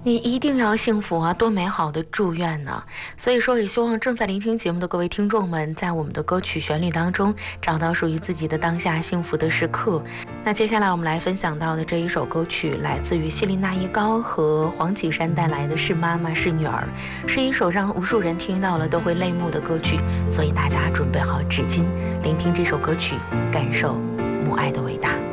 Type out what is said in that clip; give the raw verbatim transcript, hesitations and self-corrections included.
你一定要幸福啊！多美好的祝愿呢！所以说，也希望正在聆听节目的各位听众们，在我们的歌曲旋律当中，找到属于自己的当下幸福的时刻。那接下来我们来分享到的这一首歌曲，来自于希林娜依高和黄绮珊带来的是《妈妈是女儿》，是一首让无数人听到了都会泪目的歌曲。所以大家准备好纸巾，聆听这首歌曲，感受母爱的伟大。